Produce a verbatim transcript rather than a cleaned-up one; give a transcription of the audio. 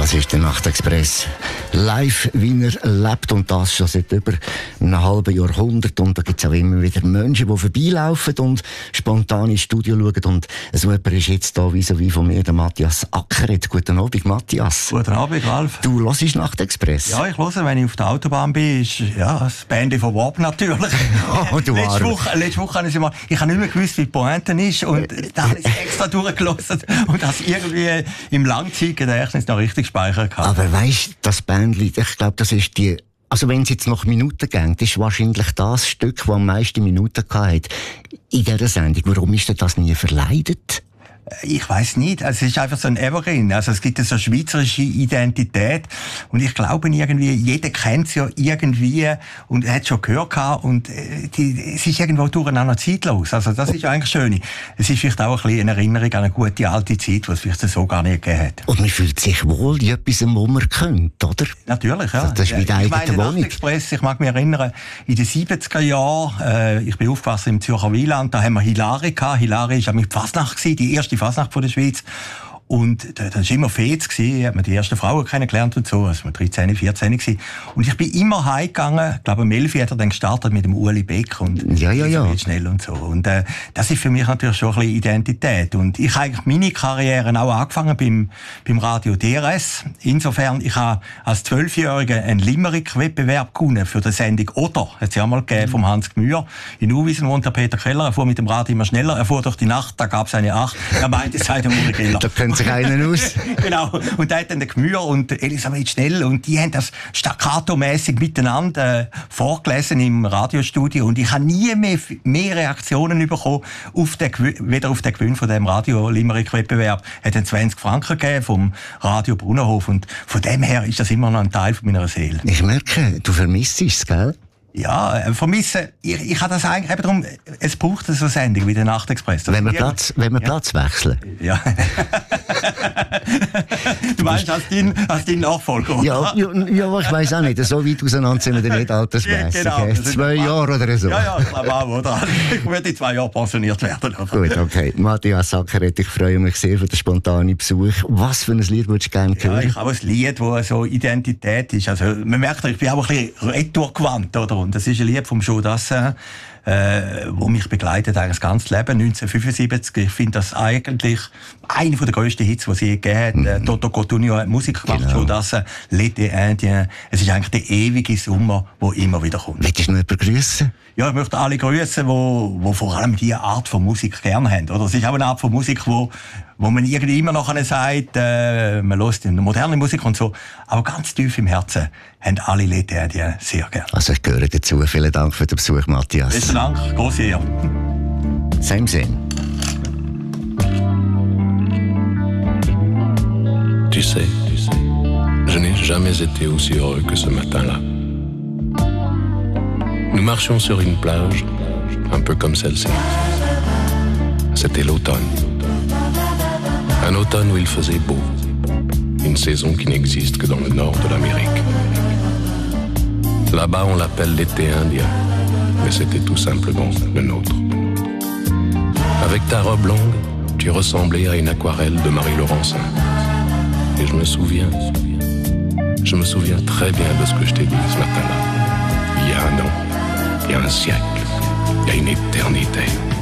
Das ist der Nachtexpress. Live, wie er lebt, und das schon seit über einem halben Jahrhundert. Und da gibt es auch immer wieder Menschen, die vorbeilaufen und spontan ins Studio schauen. Und so jemand ist jetzt da vis-à-vis von mir, der Matthias Ackeret. Guten Abend, Matthias. Guten Abend, Ralf. Du hörst Nachtexpress? Ja, ich höre, wenn ich auf der Autobahn bin, ist ja, das Band von Warp natürlich. Oh, du letzte, Woche, letzte Woche habe ich mal, ich habe nicht mehr gewusst, wie die Pointe ist, und da habe ich extra durchgelassen und das irgendwie im Langzeitgedächtnis noch richtig gespeichert gehabt. Aber weisst du, das Bandlied, ich glaube, das ist die, also wenn es jetzt nach Minuten geht, ist wahrscheinlich das Stück, das am meisten Minuten hatte in dieser Sendung. Warum ist denn das nie verleidet? Ich weiss nicht. Also es ist einfach so ein Evergreen. Also es gibt so eine schweizerische Identität. Und ich glaube irgendwie, jeder kennt es ja irgendwie und er hat es schon gehört gehabt. Und die, es ist irgendwo durcheinander zeitlos. Also das ist ja eigentlich schön. Es ist vielleicht auch ein bisschen eine Erinnerung an eine gute alte Zeit, die es vielleicht so gar nicht gegeben hat. Und man fühlt sich wohl in etwas, wo man könnte, oder? Natürlich, ja. Das ist wie die eigene ich meine, Wohnung. Nachtexpress, ich mag mich erinnern, in den siebziger Jahren, äh, ich bin aufgewachsen im Zürcher Wieland, da haben wir Hilari gehabt. Hilari war mit Fasnacht gewesen, die erste Fasnacht von der Schweiz. Und da, da war immer Fez gewesen, hat man die ersten Frauen kennengelernt und so, also wir dreizehn, vierzehn gewesen. Und ich bin immer heimgegangen, ich glaube, am elf hat er dann gestartet mit dem Uli Beck und ja, ja, ja. schnell und so. Und äh, das ist für mich natürlich schon ein bisschen Identität. Und ich habe eigentlich meine Karriere auch angefangen beim, beim Radio D R S. Insofern, ich habe als Zwölfjähriger einen Limerick-Wettbewerb gewonnen für die Sendung Oder. Hat es ja mal gegeben, vom Hans Gmür. In Uwiesen wohnt der Peter Keller, er fuhr mit dem Rad immer schneller, er fuhr durch die Nacht, da gab es eine Acht. Er meinte, es sei der Uri Keller. sich einen aus. Genau. Und da hat dann der Gmür und Elisabeth Schnell, und die haben das staccato-mässig miteinander äh, vorgelesen im Radiostudio, und ich habe nie mehr, mehr Reaktionen bekommen auf den, weder auf den Gewinn von dem Radio-Limerick-Wettbewerb. Es hat dann zwanzig Franken gegeben vom Radio Brunnenhof, und von dem her ist das immer noch ein Teil von meiner Seele. Ich merke, du vermisst es, gell? Ja, äh, vermissen. Ich, ich habe das eigentlich eben darum, es braucht so eine Sendung wie der Nachtexpress. Wenn wir Platz, wenn wir ja. Platz wechseln. Ja. Du meinst, als dein, als dein Nachfolger? Ja, ja, ja, ich weiss auch nicht. So weit auseinander sind wir nicht altersmässig. Ja, genau. Zwei Jahre oder so. Ja, ja, ich glaube auch, oder? Ich würde in zwei Jahren pensioniert werden. Gut, okay. Matthias Ackeret, ich freue mich sehr für den spontanen Besuch. Was für ein Lied würdest du gerne hören? Ja, ich habe ein Lied, das so Identität ist. Also, man merkt, ich bin auch ein bisschen retourgewandt, oder? Und das ist ein Lied vom Joe Dassin, äh, wo mich begleitet eigentlich das ganze Leben, neunzehnhundertfünfundsiebzig. Ich finde das eigentlich einer der grössten Hits, die es je gegeben hat. Mhm. Toto Cotugno hat Musik gemacht, genau. Joe Dassin, L'été Indien. Es ist eigentlich der ewige Sommer, der immer wieder kommt. Möchtest du noch jemanden grüßen? Ja, ich möchte alle grüßen, die, die vor allem diese Art von Musik gerne haben. Oder es ist auch eine Art von Musik, wo, wo man irgendwie immer noch sagt, äh, man hört moderne Musik und so. Aber ganz tief im Herzen haben alle Leute die sehr gerne. Also ich gehöre dazu. Vielen Dank für den Besuch, Matthias. Besten Dank, grosse Ehre. Same Sinn. Tu sais, je n'ai jamais été aussi heureux que ce matin-là. Nous marchions sur une plage, un peu comme celle-ci. C'était l'automne. Un automne où il faisait beau. Une saison qui n'existe que dans le nord de l'Amérique. Là-bas, on l'appelle l'été indien, mais c'était tout simplement le nôtre. Avec ta robe longue, tu ressemblais à une aquarelle de Marie Laurencin. Et je me souviens, je me souviens très bien de ce que je t'ai dit ce matin-là. Il y a un an. Il y a un siècle, il y a une éternité.